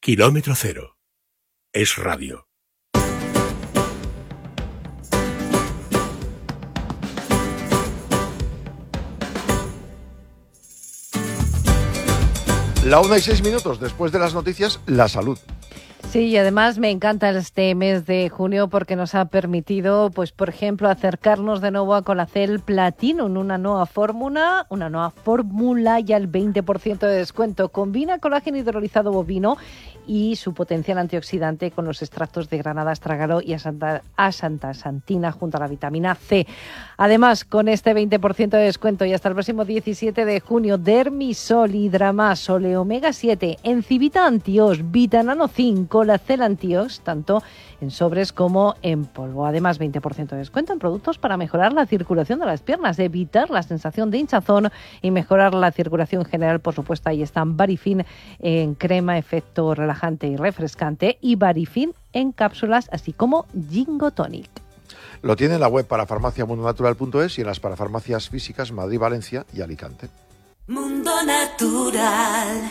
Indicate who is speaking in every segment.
Speaker 1: Kilómetro Cero. Es radio.
Speaker 2: La 1:06 después de las noticias, la salud.
Speaker 3: Sí, y además me encanta este mes de junio porque nos ha permitido, pues por ejemplo, acercarnos de nuevo a Colacel Platinum, una nueva fórmula y al 20% de descuento. Combina colágeno hidrolizado bovino y su potencial antioxidante con los extractos de granada, astragalo y asantasantina junto a la vitamina C. Además, con este 20% de descuento y hasta el próximo 17 de junio, Dermisol, Hidramasol, Omega 7, Encivita Antiox, Vitanano 5, Colacel Antiox, tanto en sobres como en polvo. Además, 20% de descuento en productos para mejorar la circulación de las piernas, evitar la sensación de hinchazón y mejorar la circulación general. Por supuesto, ahí están Barifin en crema, efecto relajante y refrescante, y Barifin en cápsulas, así como Jingo Tonic.
Speaker 2: Lo tiene en la web parafarmaciamundonatural.es y en las parafarmacias físicas Madrid, Valencia y Alicante.
Speaker 4: Mundo Natural.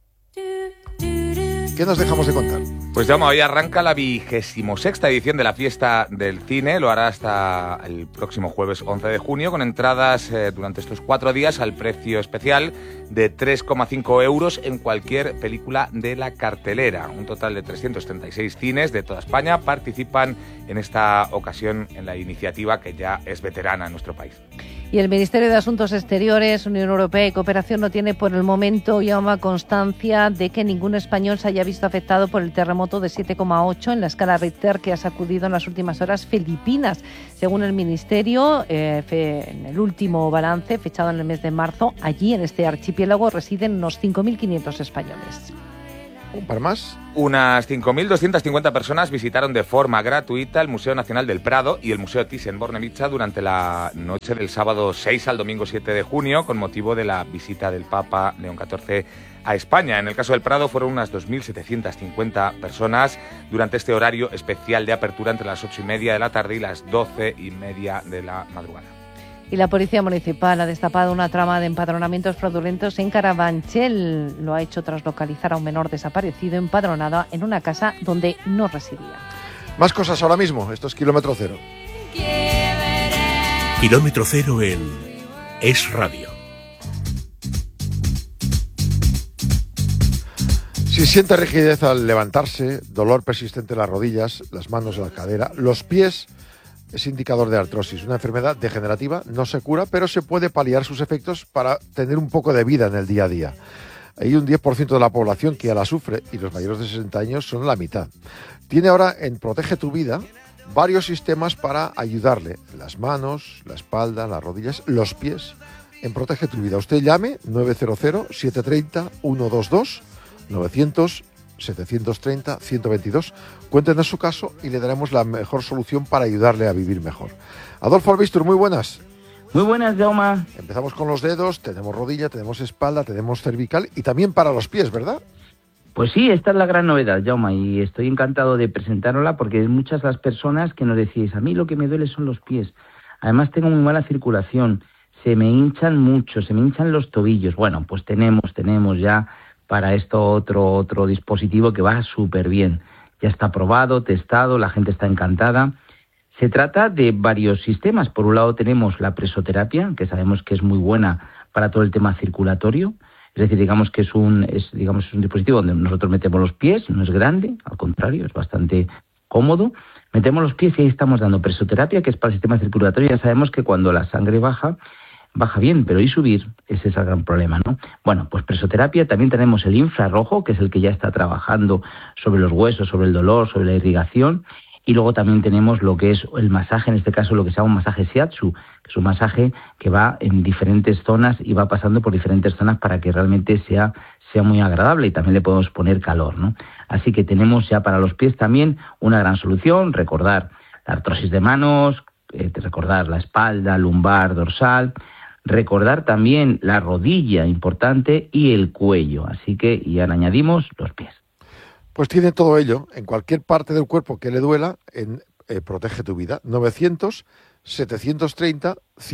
Speaker 2: ¿Qué nos dejamos de contar?
Speaker 5: Pues ya hoy arranca la 26ª edición de la Fiesta del Cine. Lo hará hasta el próximo jueves 11 de junio, con entradas durante estos 4 días al precio especial de 3,5 euros en cualquier película de la cartelera. Un total de 336 cines de toda España participan en esta ocasión en la iniciativa, que ya es veterana en nuestro país.
Speaker 3: Y el Ministerio de Asuntos Exteriores, Unión Europea y Cooperación no tiene por el momento, Jaume, constancia de que ningún español se haya visto afectado por el terremoto de 7,8 en la escala Richter que ha sacudido en las últimas horas Filipinas. Según el Ministerio, en el último balance fechado en el mes de marzo, allí en este archipiélago residen unos 5.500 españoles.
Speaker 2: ¿Un par más?
Speaker 5: Unas 5.250 personas visitaron de forma gratuita el Museo Nacional del Prado y el Museo Thyssen-Bornemisza durante la noche del sábado 6 al domingo 7 de junio, con motivo de la visita del Papa León XIV a España. En el caso del Prado fueron unas 2.750 personas durante este horario especial de apertura entre las 8:30 de la tarde y las 12:30 de la madrugada.
Speaker 3: Y la Policía Municipal ha destapado una trama de empadronamientos fraudulentos en Carabanchel. Lo ha hecho tras localizar a un menor desaparecido empadronado en una casa donde no residía.
Speaker 2: Más cosas ahora mismo. Esto es Kilómetro Cero.
Speaker 1: Kilómetro Cero en Es Radio.
Speaker 2: Si siente rigidez al levantarse, dolor persistente en las rodillas, las manos en la cadera, los pies, es indicador de artrosis, una enfermedad degenerativa, no se cura, pero se puede paliar sus efectos para tener un poco de vida en el día a día. Hay un 10% de la población que ya la sufre y los mayores de 60 años son la mitad. Tiene ahora en Protege tu Vida varios sistemas para ayudarle. Las manos, la espalda, las rodillas, los pies. En Protege tu Vida. Usted llame 900-730-122, 900-730-122. Cuéntenos su caso y le daremos la mejor solución para ayudarle a vivir mejor. Adolfo Albistur, muy buenas.
Speaker 6: Muy buenas, Jaume.
Speaker 2: Empezamos con los dedos, tenemos rodilla, tenemos espalda, tenemos cervical y también para los pies, ¿verdad?
Speaker 6: Pues sí, esta es la gran novedad, Jaume, y estoy encantado de presentárosla porque muchas las personas que nos decís, a mí lo que me duele son los pies. Además tengo muy mala circulación, se me hinchan mucho, se me hinchan los tobillos. Bueno, pues tenemos ya para esto otro dispositivo que va súper bien. Ya está probado, testado, la gente está encantada. Se trata de varios sistemas. Por un lado tenemos la presoterapia, que sabemos que es muy buena para todo el tema circulatorio. Es decir, digamos que es un dispositivo donde nosotros metemos los pies, no es grande, al contrario, es bastante cómodo. Metemos los pies y ahí estamos dando presoterapia, que es para el sistema circulatorio. Ya sabemos que cuando la sangre baja bien, pero ¿y subir? Ese es el gran problema, ¿no? Bueno, pues presoterapia, también tenemos el infrarrojo, que es el que ya está trabajando sobre los huesos, sobre el dolor, sobre la irrigación, y luego también tenemos lo que es el masaje, en este caso lo que se llama un masaje shiatsu, que es un masaje que va en diferentes zonas y va pasando por diferentes zonas para que realmente sea muy agradable y también le podemos poner calor, ¿no? Así que tenemos ya para los pies también una gran solución, recordar la artrosis de manos, recordar la espalda, lumbar, dorsal, recordar también la rodilla, importante, y el cuello. Así que ya le añadimos los pies.
Speaker 2: Pues tiene todo ello en cualquier parte del cuerpo que le duela en Protege tu Vida.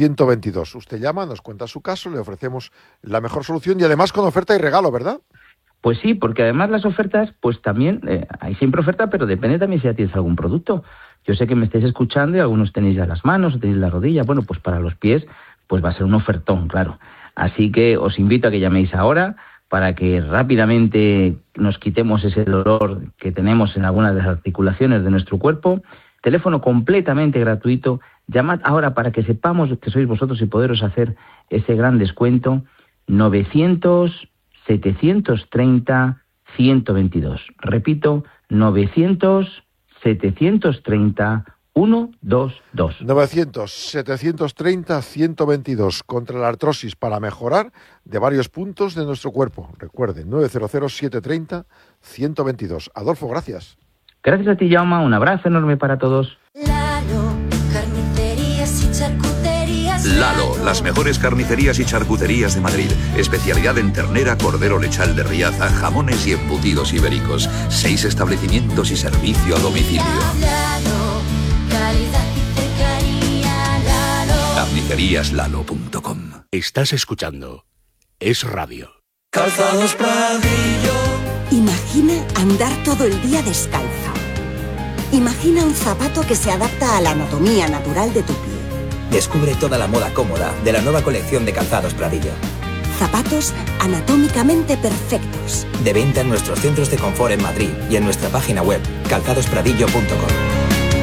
Speaker 2: 900-730-122. Usted llama, nos cuenta su caso, le ofrecemos la mejor solución y además con oferta y regalo, ¿verdad?
Speaker 6: Pues sí, porque además las ofertas, pues también, hay siempre oferta, pero depende también si ya tienes algún producto. Yo sé que me estáis escuchando y algunos tenéis ya las manos, o tenéis la rodilla. Bueno, pues para los pies, pues va a ser un ofertón, claro. Así que os invito a que llaméis ahora para que rápidamente nos quitemos ese dolor que tenemos en algunas de las articulaciones de nuestro cuerpo. Teléfono completamente gratuito. Llamad ahora para que sepamos que sois vosotros y poderos hacer ese gran descuento. 900-730-122. Repito, 900-730-122.
Speaker 2: 900-730-122 contra la artrosis para mejorar de varios puntos de nuestro cuerpo. Recuerden, 900-730-122. Adolfo, gracias.
Speaker 6: Gracias a ti, Jaume. Un abrazo enorme para todos.
Speaker 4: Lalo, carnicerías y charcuterías.
Speaker 7: Lalo, las mejores carnicerías y charcuterías de Madrid. Especialidad en ternera, cordero lechal de Riaza, jamones y embutidos ibéricos. 6 establecimientos y servicio a domicilio.
Speaker 4: Lalo, calidad y cercanía. Lalo.
Speaker 7: Carniceríaslalo.com.
Speaker 1: Estás escuchando Es Radio.
Speaker 8: Calzados Pradillo.
Speaker 9: Imagina andar todo el día descalza. Imagina un zapato que se adapta a la anatomía natural de tu pie.
Speaker 8: Descubre toda la moda cómoda de la nueva colección de Calzados Pradillo.
Speaker 9: Zapatos anatómicamente perfectos.
Speaker 8: De venta en nuestros centros de confort en Madrid y en nuestra página web calzadospradillo.com.